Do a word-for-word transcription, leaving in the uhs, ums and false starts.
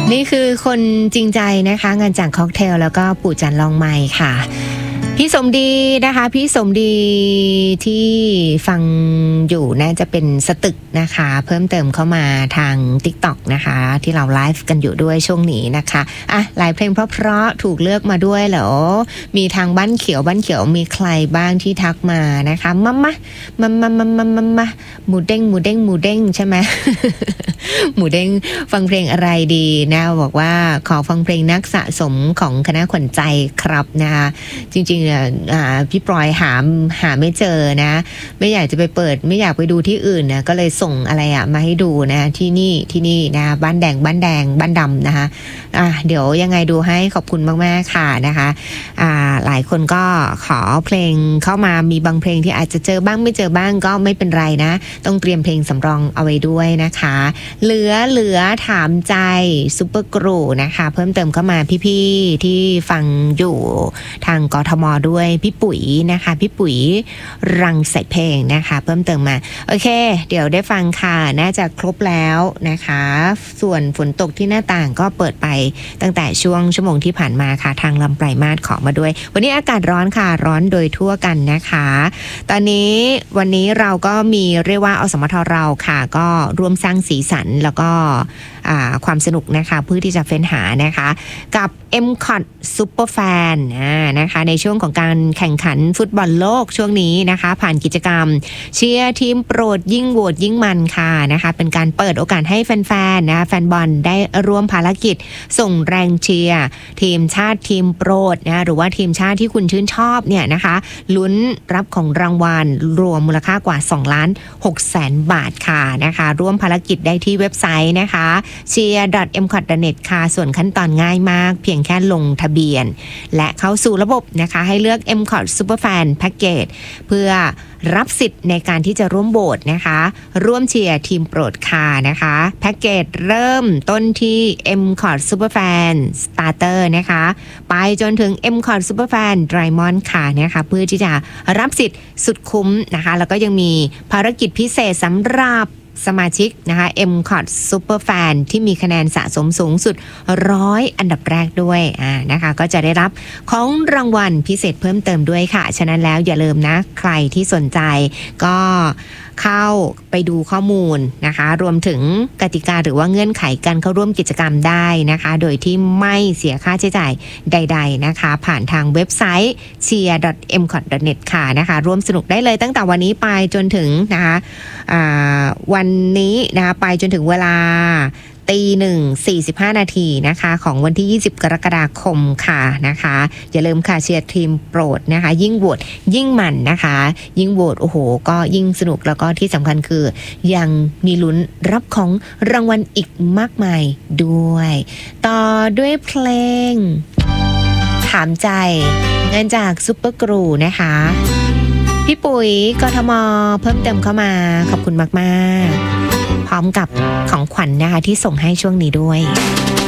นี่คือคนจริงใจนะคะงานจากค็อกเทลแล้วก็ปู่จันลองไมค์ค่ะพี่สมดีนะคะพี่สมดีที่ฟังอยู่น่าจะเป็นสตึกนะคะเพิ่มเติมเข้ามาทาง TikTok นะคะที่เราไลฟ์กันอยู่ด้วยช่วงนี้นะคะอ่ะหลายเพลงเพราะๆถูกเลือกมาด้วยเหรอมีทางบ้านเขียวบ้านเขียวมีใครบ้างที่ทักมานะคะมามะมามามามามามาหมูเด้งหมูเด้งหมูเด้งใช่ไหม หมูเด้งฟังเพลงอะไรดีนะบอกว่าขอฟังเพลงนักสะสมของคณะขวัญใจครับนะคะจริงๆพี่ปลอยหาหาไม่เจอนะไม่อยากจะไปเปิดไม่อยากไปดูที่อื่นนะก็เลยส่งอะไรอะมาให้ดูนะที่นี่ที่นี่นะบ้านแดงบ้านแดงบ้านดำนะคะอ่ะเดี๋ยวยังไงดูให้ขอบคุณมากๆค่ะนะคะอ่าหลายคนก็ขอเพลงเข้ามามีบางเพลงที่อาจจะเจอบ้างไม่เจอบ้างก็ไม่เป็นไรนะต้องเตรียมเพลงสำรองเอาไว้ด้วยนะคะเหลือเหลือถามใจซุปเปอร์กรูนะคะเพิ่มเติมเข้ามาพี่ๆที่ฟังอยู่ทางกทมด้วยพี่ปุ๋ยนะคะพี่ปุ๋ยรังใส่เพลงนะคะเพิ่มเติมมาโอเคเดี๋ยวได้ฟังค่ะน่าจะครบแล้วนะคะส่วนฝนตกที่หน้าต่างก็เปิดไปตั้งแต่ช่วงชั่วโมงที่ผ่านมาค่ะทางลำปลายมาสขอมาด้วยวันนี้อากาศร้อนค่ะร้อนโดยทั่วกันนะคะตอนนี้วันนี้เราก็มีเรียกว่าอสมทเราค่ะก็ร่วมสร้างสีสันแล้วก็ความสนุกนะคะเพื่อที่จะเฟ้นหานะคะกับ เอ็ม ซี โอ ที Super Fan นะคะในช่วงของการแข่งขันฟุตบอลโลกช่วงนี้นะคะผ่านกิจกรรมเชียร์ทีมโปรดยิ่งโหวตยิ่งมันค่ะนะคะเป็นการเปิดโอกาสให้แฟนๆนะแฟนบอลได้ร่วมภารกิจส่งแรงเชียร์ทีมชาติทีมโปรดนะหรือว่าทีมชาติที่คุณชื่นชอบเนี่ยนะคะลุ้นรับของรางวัลรวมมูลค่ากว่าสองล้านหกแสนบาทค่ะนะคะร่วมภารกิจได้ที่เว็บไซต์นะคะเชียร์ ดอท เอ็ม ซี โอ ที ดอท เน็ต ค่ะส่วนขั้นตอนง่ายมากเพียงแค่ลงทะเบียนและเข้าสู่ระบบนะคะให้เลือก เอ็ม ซี โอ ที Super Fan Package เพื่อรับสิทธิ์ในการที่จะร่วมโหวตนะคะร่วมเชียร์ทีมโปรดค่ะนะคะแพ็กเกจเริ่มต้นที่ เอ็ม ซี โอ ที Super Fan Starter นะคะไปจนถึง เอ็ม ซี โอ ที Super Fan Diamond ค่ะนะคะเพื่อที่จะรับสิทธิ์สุดคุ้มนะคะแล้วก็ยังมีภารกิจพิเศษสำหรับสมาชิกนะคะ เอ็ม ซี โอ ที Super Fan ที่มีคะแนนสะสมสูงสุดร้อยอันดับแรกด้วยอ่านะคะก็จะได้รับของรางวัลพิเศษเพิ่มเติมด้วยค่ะฉะนั้นแล้วอย่าลืมนะใครที่สนใจก็เข้าไปดูข้อมูลนะคะรวมถึงกติกาหรือว่าเงื่อนไขการเข้าร่วมกิจกรรมได้นะคะโดยที่ไม่เสียค่าใช้จ่ายใดๆนะคะผ่านทางเว็บไซต์ เชียร์ ดอท เอ็ม ซี โอ ที ดอท เน็ต ค่ะนะคะร่วมสนุกได้เลยตั้งแต่วันนี้ไปจนถึงนะคะวันนี้นะคะไปจนถึงเวลาตีหนึ่งสี่สิบห้านาทีนะคะของวันที่ยี่สิบกรกฎาคมค่ะนะคะอย่าลืมค่ะเชียร์ทีมโปรดนะคะยิ่งโหวตยิ่งมันนะคะยิ่งโหวตโอ้โหก็ยิ่งสนุกแล้วก็ที่สำคัญคือยังมีลุ้นรับของรางวัลอีกมากมายด้วยต่อด้วยเพลงถามใจเงินจากซุปเปอร์กรูนะคะพี่ปุ๋ยกทมเพิ่มเติมเข้ามาขอบคุณมากๆพร้อมกับของขวัญนะคะที่ส่งให้ช่วงนี้ด้วย